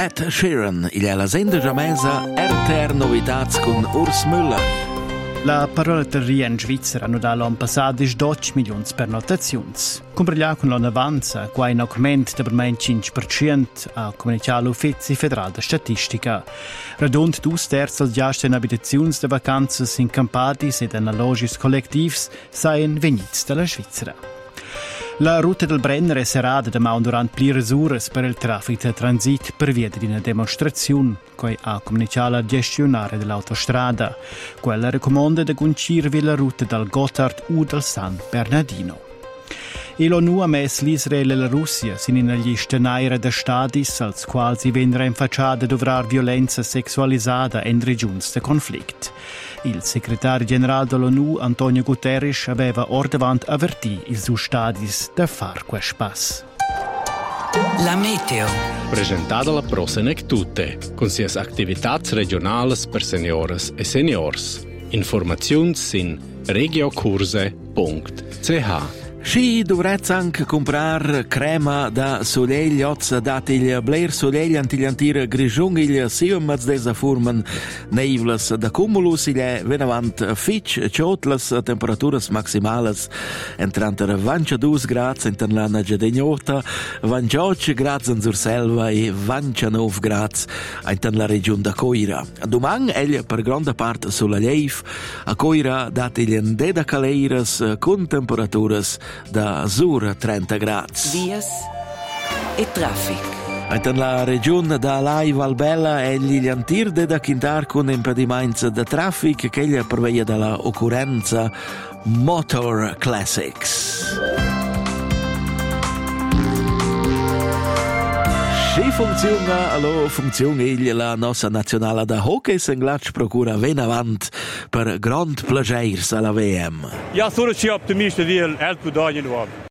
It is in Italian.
Ed Sheeran, il è la senda giamesa RTR Novitats con Urs Müller. La parolateria in Svizzera hanno dato l'anno passato 12 milioni per notazioni. Comparare con l'anno avanza, qua in aumento di per 5% a comunicare l'Ufficio federale di statistica. Radund 2/3 degli gasti in abitazioni di vacanze in campati ed analogi collettivi saranno venuti dalla Svizzera. La ruta del Brenner è serata da durante pliras uras per il traffico di transit per via di una dimostrazione che ha comunicato la gestionare dell'autostrada. Quella raccomanda di concirvi la ruta dal Gotthard o dal San Bernardino. E l'ONU ha messo l'Israele e la Russia in una lista nera di stati als quali si vengono infacciati a dovrar violenza sessualizzata in regioni di conflitto. Il segretario generale dell'ONU, Antonio Guterres, aveva ordinamente avvertito i suoi stati da fare questo passo. La meteo. Presentata la Prosenec Tutte, con sia attività regionali per senioras e seniors. Informazioni sin regiocurse.ch. Si dovrete anche comprare crema da soleil, ozza date il bler soleil antigliantire grigiung il siumaz desa furman neivlas da cumulus il è venavant fitch ciotlas temperaturas maximales entrante 22 gradi in la Nagedegnota, 28 gradi in Surselva e 29 gradi in la regione da Coira. Domani è per grande parte sulla Leif, a Coira date il deda caleiras con temperaturas da sur 30 gradi. Vias e traffic. In la regione da Lai Valbella è gli antirde da Quintar con impedimenti di traffico che gli prevede dalla occorrenza Motor Classics. Si funziona, allora funziona la nostra nazionale da hockey singlatsch procura ven avant per grand plagiers alla VM. Ja, så är det optimist det är allt på dagen då.